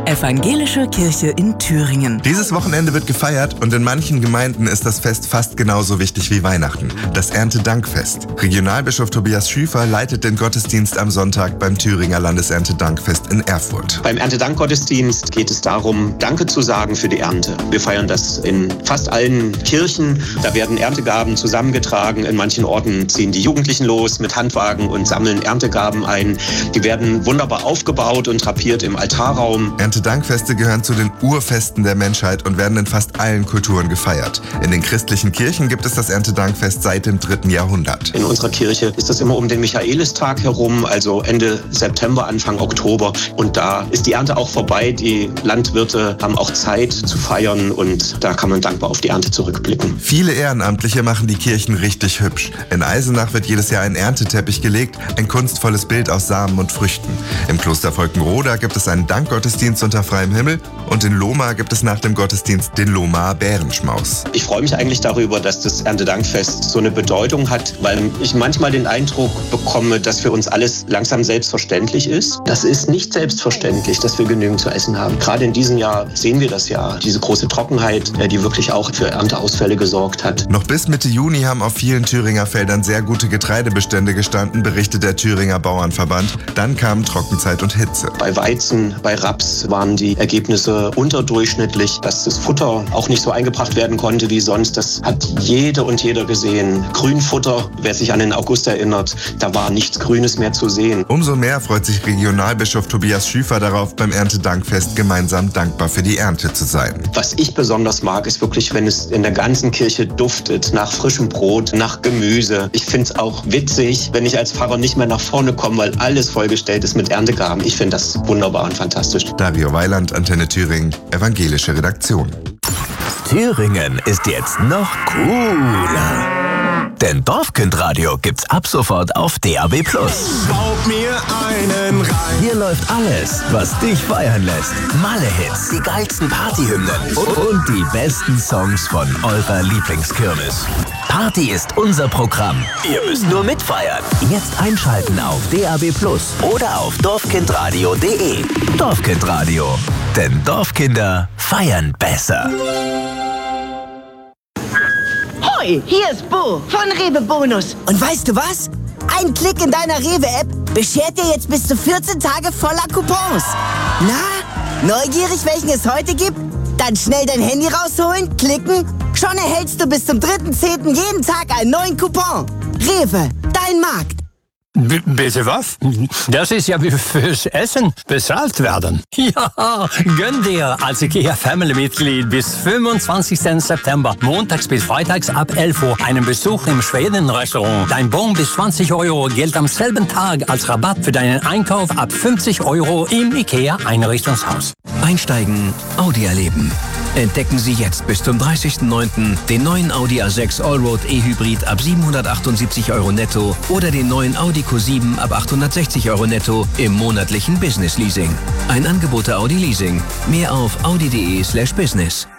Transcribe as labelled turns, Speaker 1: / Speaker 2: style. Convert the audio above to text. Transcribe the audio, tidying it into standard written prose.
Speaker 1: Evangelische Kirche in Thüringen.
Speaker 2: Dieses Wochenende wird gefeiert und in manchen Gemeinden ist das Fest fast genauso wichtig wie Weihnachten. Das Erntedankfest. Regionalbischof Tobias Schüfer leitet den Gottesdienst am Sonntag beim Thüringer Landeserntedankfest in Erfurt.
Speaker 3: Beim Erntedankgottesdienst geht es darum, Danke zu sagen für die Ernte. Wir feiern das in fast allen Kirchen. Da werden Erntegaben zusammengetragen. In manchen Orten ziehen die Jugendlichen los mit Handwagen und sammeln Erntegaben ein. Die werden wunderbar aufgebaut und drapiert im Altarraum.
Speaker 2: Erntedankfeste gehören zu den Urfesten der Menschheit und werden in fast allen Kulturen gefeiert. In den christlichen Kirchen gibt es das Erntedankfest seit dem 3. Jahrhundert.
Speaker 3: In unserer Kirche ist das immer um den Michaelistag herum, also Ende September, Anfang Oktober. Und da ist die Ernte auch vorbei. Die Landwirte haben auch Zeit zu feiern und da kann man dankbar auf die Ernte zurückblicken.
Speaker 2: Viele Ehrenamtliche machen die Kirchen richtig hübsch. In Eisenach wird jedes Jahr ein Ernteteppich gelegt, ein kunstvolles Bild aus Samen und Früchten. Im Kloster Volkenroda gibt es einen Dankgottesdienst unter freiem Himmel und in Lohmar gibt es nach dem Gottesdienst den Lohmarer Bärenschmaus.
Speaker 3: Ich freue mich eigentlich darüber, dass das Erntedankfest so eine Bedeutung hat, weil ich manchmal den Eindruck bekomme, dass für uns alles langsam selbstverständlich ist. Das ist nicht selbstverständlich, dass wir genügend zu essen haben. Gerade in diesem Jahr sehen wir das ja, diese große Trockenheit, die wirklich auch für Ernteausfälle gesorgt hat.
Speaker 2: Noch bis Mitte Juni haben auf vielen Thüringer Feldern sehr gute Getreidebestände gestanden, berichtet der Thüringer Bauernverband. Dann kamen Trockenzeit und Hitze.
Speaker 3: Bei Weizen, bei Raps waren die Ergebnisse unterdurchschnittlich, dass das Futter auch nicht so eingebracht werden konnte wie sonst. Das hat jede und jeder gesehen. Grünfutter, wer sich an den August erinnert, da war nichts Grünes mehr zu sehen.
Speaker 2: Umso mehr freut sich Regionalbischof Tobias Schüfer darauf, beim Erntedankfest gemeinsam dankbar für die Ernte zu sein.
Speaker 3: Was ich besonders mag, ist wirklich, wenn es in der ganzen Kirche duftet, nach frischem Brot, nach Gemüse. Ich finde es auch witzig, wenn ich als Pfarrer nicht mehr nach vorne komme, weil alles vollgestellt ist mit Erntegaben. Ich finde das wunderbar und fantastisch.
Speaker 2: Dario Weiland, Antenne Thüringen, evangelische Redaktion.
Speaker 4: Thüringen ist jetzt noch cooler. Denn Dorfkindradio gibt's ab sofort auf DAB+.
Speaker 5: Baut mir einen rein.
Speaker 4: Hier läuft alles, was dich feiern lässt. Malle-Hits, die geilsten Partyhymnen und die besten Songs von eurer Lieblingskirmes. Party ist unser Programm. Ihr müsst nur mitfeiern. Jetzt einschalten auf DAB+ oder auf dorfkindradio.de. Dorfkindradio. Denn Dorfkinder feiern besser.
Speaker 6: Hoi, hier ist Bo von Rewe Bonus. Und weißt du was? Ein Klick in deiner Rewe-App beschert dir jetzt bis zu 14 Tage voller Coupons. Na, neugierig, welchen es heute gibt? Dann schnell dein Handy rausholen, klicken. Schon erhältst du bis zum 3.10. jeden Tag einen neuen Coupon. Rewe, dein Markt.
Speaker 7: Bitte was? Das ist ja wie fürs Essen bezahlt werden. Ja, gönn dir als IKEA-Family-Mitglied bis 25. September, montags bis freitags ab 11 Uhr, einen Besuch im Schweden-Restaurant. Dein Bon bis 20 € gilt am selben Tag als Rabatt für deinen Einkauf ab 50 € im IKEA-Einrichtungshaus.
Speaker 4: Einsteigen, Audi erleben. Entdecken Sie jetzt bis zum 30.09. den neuen Audi A6 Allroad E-Hybrid ab 778 € netto oder den neuen Audi Q7 ab 860 € netto im monatlichen Business Leasing. Ein Angebot der Audi Leasing. Mehr auf audi.de/business.